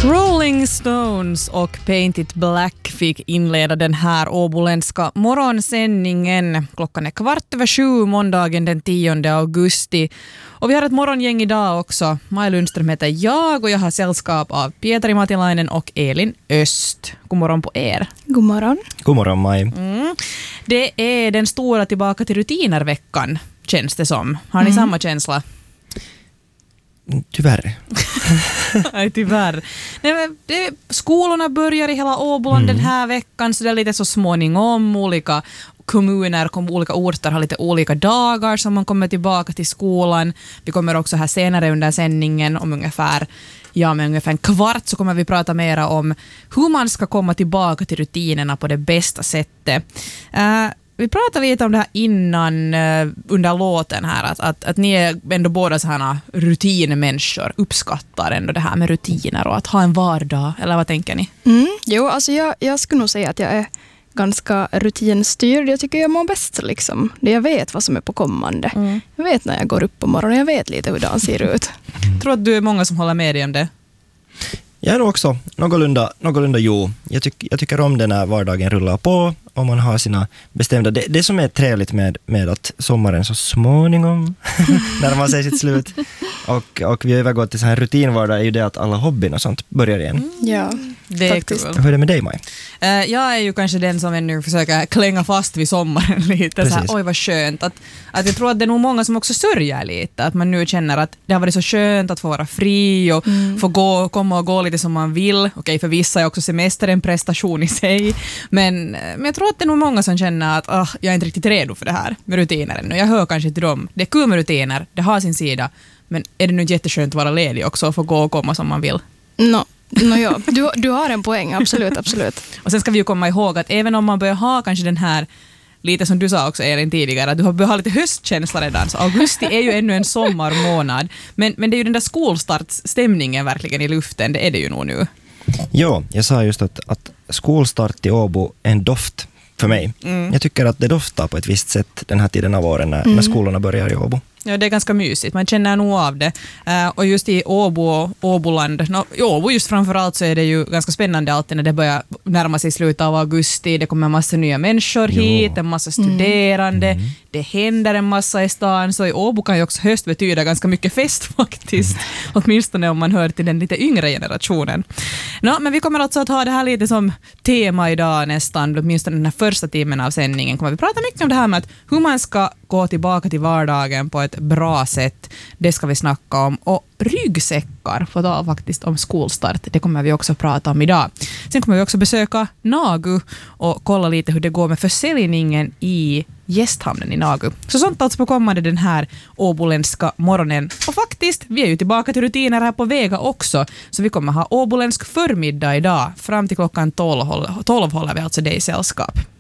Rolling Stones och Paint It Black fick inleda den här åboländska morgonsändningen. Klockan är 6:15 måndagen den 10 augusti. Och vi har ett morgongäng idag också. Maj Lundström heter jag och jag har sällskap av Pietari Matilainen och Elin Öst. God morgon på er. God morgon. God morgon, Maj. Det är den stora tillbaka till rutiner-veckan, känns det som. Har ni samma känsla? Tyvärr. Nej, tyvärr. Nej, skolorna börjar i hela Åboland den här veckan, så det är lite så småningom. Olika kommuner, olika orter har lite olika dagar som man kommer tillbaka till skolan. Vi kommer också här senare under sändningen om ungefär en kvart så kommer vi prata mera om hur man ska komma tillbaka till rutinerna på det bästa sättet. Vi pratade lite om det här innan under låten här, att ni är ändå båda sådana rutinmänniskor, uppskattar ändå det här med rutiner och att ha en vardag, eller vad tänker ni? Jo, alltså jag skulle nog säga att jag är ganska rutinstyrd. Jag tycker jag mår bäst liksom. Jag vet vad som är på kommande. Jag vet när jag går upp på morgonen, jag vet lite hur dagen ser ut. Jag tror att du är många som håller med dig om det. Jag är nog också någorlunda jo. Jag tycker om den när vardagen rullar på och man har sina bestämda... Det som är trevligt med att sommaren så småningom närmar sig sitt slut och vi har övergått till så här rutinvardag är ju det att alla hobbyn och sånt börjar igen. Ja, det är faktiskt. Hur är det med dig, Maj? Jag är ju kanske den som ännu försöker klänga fast vid sommaren lite. Så här, oj vad skönt. Att jag tror att det är nog många som också sörjer lite. Att man nu känner att det har varit så skönt att få vara fri och få komma och gå lite som man vill. Okej, för vissa är också semester en prestation i sig. Men jag tror att det är nog många som känner att jag är inte riktigt redo för det här med rutiner ännu. Jag hör kanske till dem. Det är kul med rutiner, det har sin sida. Men är det nu jätteskönt att vara ledig också och få gå och komma som man vill? Ja, du har en poäng, absolut. Och sen ska vi ju komma ihåg att även om man börjar ha kanske den här, lite som du sa också Elin tidigare, att du har börjat ha lite höstkänsla redan, så augusti är ju ännu en sommarmånad. Men det är ju den där skolstartsstämningen verkligen i luften, det är det ju nog nu. Ja, jag sa just att skolstart i Åbo är en doft för mig. Jag tycker att det doftar på ett visst sätt den här tiden av åren när skolorna börjar i Åbo. Ja, det är ganska mysigt. Man känner nog av det. Och just i Åboland, i Åbo just framförallt så är det ju ganska spännande alltid när det börjar närma sig slutet av augusti. Det kommer en massa nya människor hit, en massa studerande. Det händer en massa i stan. Så i Åbo kan ju också höst betyda ganska mycket fest faktiskt. Åtminstone om man hör till den lite yngre generationen. Men vi kommer alltså att ha det här lite som tema idag nästan. Åtminstone den här första timmen av sändningen kommer vi prata mycket om det här med att hur man ska gå tillbaka till vardagen på ett bra sätt. Det ska vi snacka om. Och ryggsäckar, för då faktiskt om skolstart. Det kommer vi också prata om idag. Sen kommer vi också besöka Nagu och kolla lite hur det går med försäljningen i gästhamnen i Nagu. Så sånt alltså på kommande den här åboländska morgonen. Och faktiskt, vi är ju tillbaka till rutiner här på Vega också. Så vi kommer ha åboländsk förmiddag idag. Fram till klockan 12 håller vi alltså dig i sällskap.